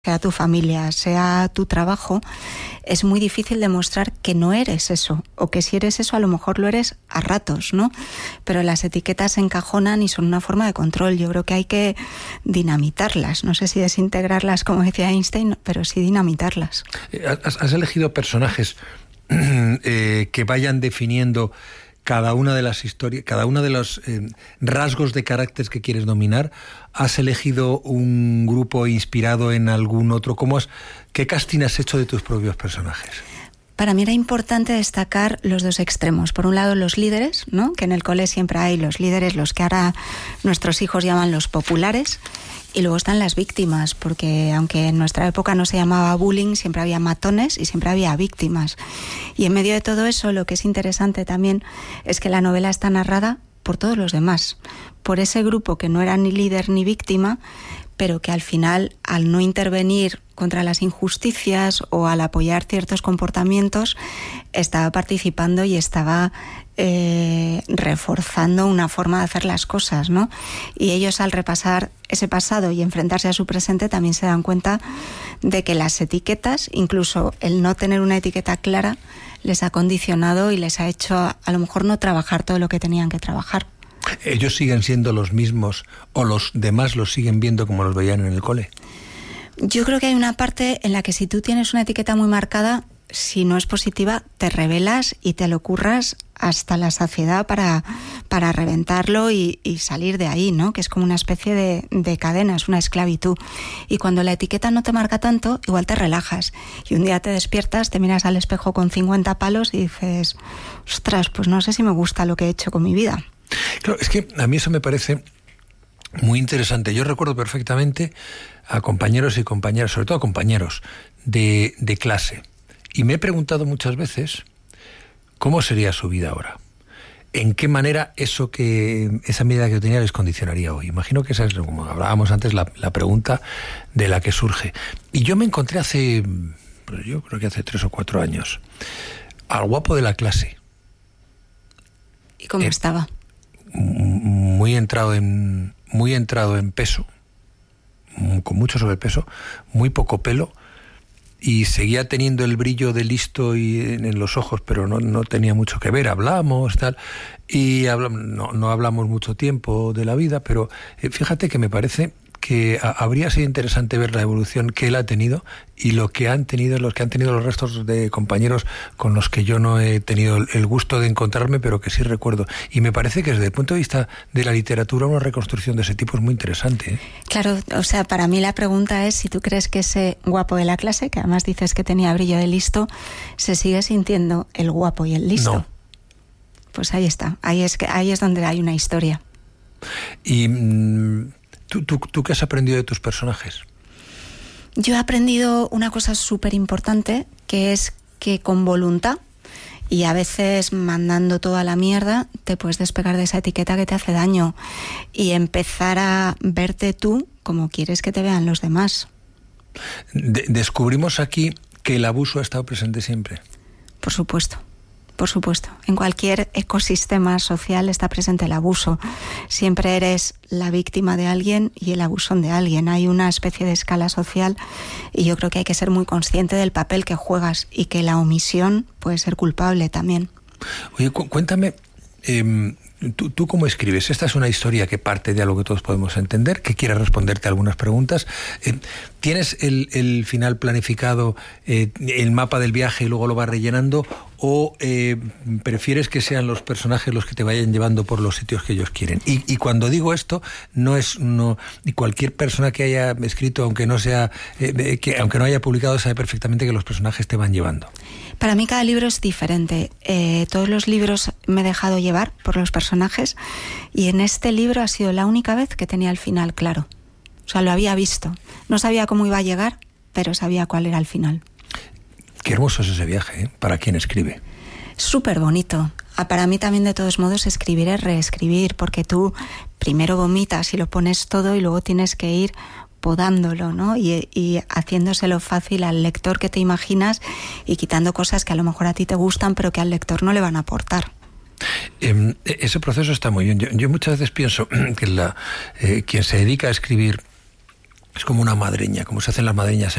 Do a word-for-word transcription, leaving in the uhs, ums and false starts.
sea tu familia, sea tu trabajo, es muy difícil demostrar que no eres eso, o que si eres eso a lo mejor lo eres a ratos, ¿no? Pero las etiquetas se encajonan y son una forma de control. Yo creo que hay que dinamitarlas, no sé si desintegrarlas como decía Einstein, pero sí dinamitarlas. ¿Has, has elegido personajes eh, que vayan definiendo cada una de las historias, cada uno de los eh, rasgos de carácter que quieres dominar? ¿Has elegido un grupo inspirado en algún otro? ¿Cómo has, ¿Qué casting has hecho de tus propios personajes? Para mí era importante destacar los dos extremos. Por un lado, los líderes, ¿no? Que en el cole siempre hay los líderes, los que ahora nuestros hijos llaman los populares. Y luego están las víctimas, porque aunque en nuestra época no se llamaba bullying, siempre había matones y siempre había víctimas. Y en medio de todo eso, lo que es interesante también es que la novela está narrada por todos los demás, por ese grupo que no era ni líder ni víctima, pero que al final, al no intervenir contra las injusticias o al apoyar ciertos comportamientos, estaba participando y estaba eh, reforzando una forma de hacer las cosas, ¿no? Y ellos, al repasar ese pasado y enfrentarse a su presente, también se dan cuenta de que las etiquetas, incluso el no tener una etiqueta clara, les ha condicionado y les ha hecho a, a lo mejor no trabajar todo lo que tenían que trabajar. ¿Ellos siguen siendo los mismos o los demás los siguen viendo como los veían en el cole? Yo creo que hay una parte en la que si tú tienes una etiqueta muy marcada, si no es positiva, te rebelas y te lo curras hasta la saciedad para, para reventarlo y, y salir de ahí, ¿no? Que es como una especie de, de cadena, es una esclavitud. Y cuando la etiqueta no te marca tanto, igual te relajas. Y un día te despiertas, te miras al espejo con cincuenta palos y dices, ostras, pues no sé si me gusta lo que he hecho con mi vida. Claro, es que a mí eso me parece muy interesante. Yo recuerdo perfectamente a compañeros y compañeras, sobre todo a compañeros de, de clase, y me he preguntado muchas veces cómo sería su vida ahora, en qué manera eso que esa medida que yo tenía les condicionaría hoy. Imagino que esa es, como hablábamos antes, la, la pregunta de la que surge. Y yo me encontré hace, pues yo creo que hace tres o cuatro años, al guapo de la clase. ¿Y cómo eh, estaba? Muy entrado en muy entrado en peso, con mucho sobrepeso, muy poco pelo, y seguía teniendo el brillo de listo y en, en los ojos, pero no, no tenía mucho que ver. Hablamos, tal, y hablamos, no, no hablamos mucho tiempo de la vida, pero eh, fíjate que me parece que a, habría sido interesante ver la evolución que él ha tenido y lo que han tenido los que han tenido los restos de compañeros con los que yo no he tenido el gusto de encontrarme, pero que sí recuerdo. Y me parece que desde el punto de vista de la literatura una reconstrucción de ese tipo es muy interesante, ¿eh? Claro, o sea, para mí la pregunta es si tú crees que ese guapo de la clase, que además dices que tenía brillo de listo, se sigue sintiendo el guapo y el listo. No. Pues ahí está, ahí es que ahí es donde hay una historia. Y mmm, ¿Tú, tú, ¿Tú qué has aprendido de tus personajes? Yo he aprendido una cosa súper importante, que es que con voluntad y a veces mandando toda la mierda, te puedes despegar de esa etiqueta que te hace daño y empezar a verte tú como quieres que te vean los demás. De- descubrimos aquí que el abuso ha estado presente siempre. Por supuesto. Por supuesto, en cualquier ecosistema social está presente el abuso. Siempre eres la víctima de alguien y el abusón de alguien. Hay una especie de escala social y yo creo que hay que ser muy consciente del papel que juegas y que la omisión puede ser culpable también. Oye, cu- cuéntame, eh, ¿tú, ¿tú cómo escribes? Esta es una historia que parte de algo que todos podemos entender, que quiere responderte a algunas preguntas. Eh, ¿Tienes el, el final planificado, eh, el mapa del viaje y luego lo vas rellenando? ¿O eh, prefieres que sean los personajes los que te vayan llevando por los sitios que ellos quieren? Y, y cuando digo esto, no es no y cualquier persona que haya escrito, aunque no sea eh, que aunque no haya publicado, sabe perfectamente que los personajes te van llevando. Para mí cada libro es diferente. Eh, todos los libros me he dejado llevar por los personajes y en este libro ha sido la única vez que tenía el final claro. O sea, lo había visto. No sabía cómo iba a llegar, pero sabía cuál era el final. Qué hermoso es ese viaje, ¿eh? Para quien escribe. Súper bonito. Ah, para mí también, de todos modos, escribir es reescribir, porque tú primero vomitas y lo pones todo y luego tienes que ir podándolo, ¿no? Y, y haciéndoselo fácil al lector que te imaginas y quitando cosas que a lo mejor a ti te gustan, pero que al lector no le van a aportar. Eh, ese proceso está muy bien. Yo, yo muchas veces pienso que la, eh, quien se dedica a escribir Es como una madreña, como se hacen las madreñas